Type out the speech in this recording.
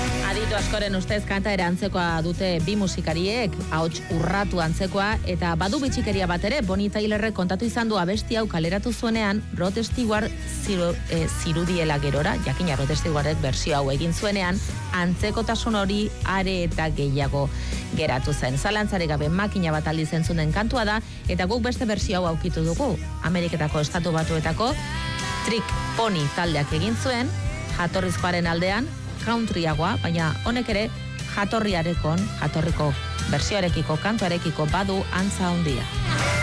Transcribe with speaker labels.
Speaker 1: Aditu askoren ustez kanta ere antzekoa dute bi musikariek, ahots urratu antzekoa, eta badu bitxikeria bat ere, Bonnie Tylerrek kontatu izan du abesti hau kaleratu zuenean, Rod Stewart zirudiela gerora, jakina Rod Stewartek bersio hau egin zuenean, antzekotasun hori are eta gehiago geratu zen. Zalantzarik gabe makina bat aldiz entzunen kantua da, eta guk beste bersio hau aurkitu dugu, Ameriketako Estatu Batuetako Trick Pony taldeak egin zuen, jatorrizkoaren aldean, countryagoa, baina honek ere jatorriko bersioarekiko, kantuarekiko badu antza handia.